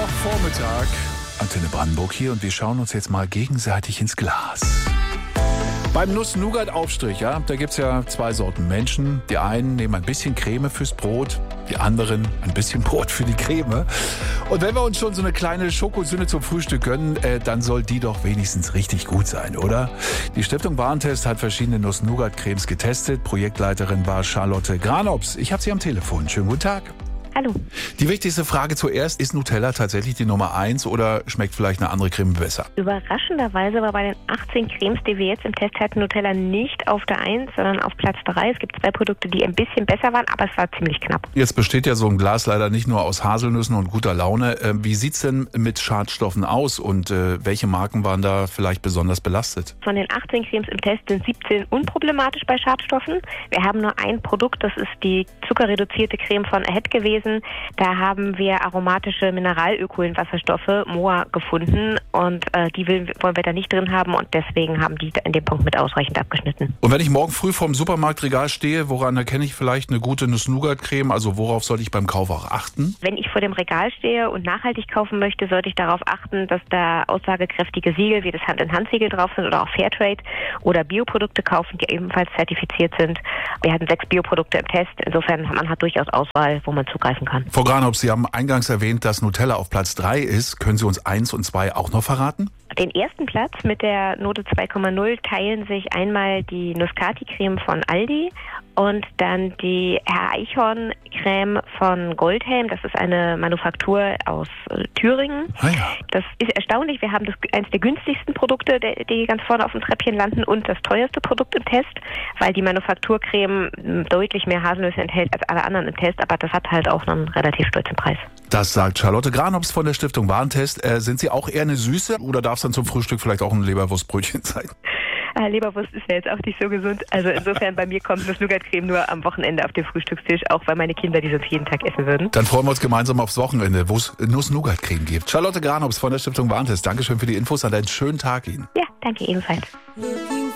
Mittwochvormittag. Antenne Brandenburg hier und wir schauen uns jetzt mal gegenseitig ins Glas. Beim Nuss-Nougat-Aufstrich, ja, da gibt es ja zwei Sorten Menschen. Die einen nehmen ein bisschen Creme fürs Brot, die anderen ein bisschen Brot für die Creme. Und wenn wir uns schon so eine kleine Schokosünde zum Frühstück gönnen, dann soll die doch wenigstens richtig gut sein, oder? Die Stiftung Warentest hat verschiedene Nuss-Nougat-Cremes getestet. Projektleiterin war Charlotte Granops. Ich habe sie am Telefon. Schönen guten Tag. Hallo. Die wichtigste Frage zuerst, ist Nutella tatsächlich die Nummer 1 oder schmeckt vielleicht eine andere Creme besser? Überraschenderweise war bei den 18 Cremes, die wir jetzt im Test hatten, Nutella nicht auf der 1, sondern auf Platz 3. Es gibt zwei Produkte, die ein bisschen besser waren, aber es war ziemlich knapp. Jetzt besteht ja so ein Glas leider nicht nur aus Haselnüssen und guter Laune. Wie sieht's denn mit Schadstoffen aus und welche Marken waren da vielleicht besonders belastet? Von den 18 Cremes im Test sind 17 unproblematisch bei Schadstoffen. Wir haben nur ein Produkt, das ist die zuckerreduzierte Creme von Ahead gewesen. Da haben wir aromatische Mineralölkohlenwasserstoffe, MOA, gefunden und die wollen wir da nicht drin haben und deswegen haben die in dem Punkt mit ausreichend abgeschnitten. Und wenn ich morgen früh vorm Supermarktregal stehe, woran erkenne ich vielleicht eine gute Nuss-Nougat-Creme? Also worauf sollte ich beim Kauf auch achten? Wenn ich vor dem Regal stehe und nachhaltig kaufen möchte, sollte ich darauf achten, dass da aussagekräftige Siegel wie das Hand-in-Hand-Siegel drauf sind oder auch Fairtrade oder Bioprodukte kaufen, die ebenfalls zertifiziert sind. Wir hatten 6 Bioprodukte im Test. Insofern man hat durchaus Auswahl, wo man zugreifen kann. Frau Granops, Sie haben eingangs erwähnt, dass Nutella auf Platz 3 ist. Können Sie uns 1 und 2 auch noch verraten? Den ersten Platz mit der Note 2,0 teilen sich einmal die Muscati-Creme von Aldi und dann die Herr Eichhorn-Creme von Goldhelm. Das ist eine Manufaktur aus Thüringen. Ah ja. Das ist erstaunlich. Wir haben eines der günstigsten Produkte, die ganz vorne auf dem Treppchen landen und das teuerste Produkt im Test, weil die Manufakturcreme deutlich mehr Haselnüsse enthält als alle anderen im Test, aber das hat halt auch einen relativ stolzen Preis. Das sagt Charlotte Granops von der Stiftung Warentest. Sind Sie auch eher eine Süße oder darf es dann zum Frühstück vielleicht auch ein Leberwurstbrötchen sein? Leberwurst ist ja jetzt auch nicht so gesund. Also insofern bei mir kommt Nuss-Nougat-Creme nur am Wochenende auf den Frühstückstisch, auch weil meine Kinder die sonst jeden Tag essen würden. Dann freuen wir uns gemeinsam aufs Wochenende, wo es Nuss-Nougat-Creme gibt. Charlotte Granops von der Stiftung Warentest, Dankeschön für die Infos, einen schönen Tag Ihnen. Ja, danke ebenfalls.